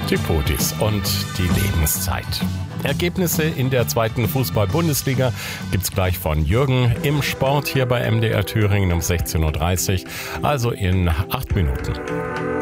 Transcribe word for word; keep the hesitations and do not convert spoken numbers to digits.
Die Podis und die Lebenszeit. Ergebnisse in der zweiten Fußball-Bundesliga gibt's gleich von Jürgen im Sport hier bei M D R Thüringen um sechzehn Uhr dreißig, also in acht Minuten.